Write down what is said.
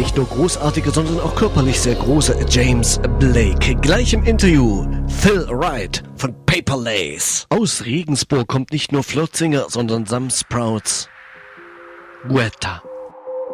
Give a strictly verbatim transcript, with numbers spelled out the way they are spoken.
nicht nur großartige, sondern auch körperlich sehr große James Blake. Gleich im Interview Phil Wright von Paper Lace. Aus Regensburg kommt nicht nur Flirtsinger, sondern Sam Sprouts. Guetta.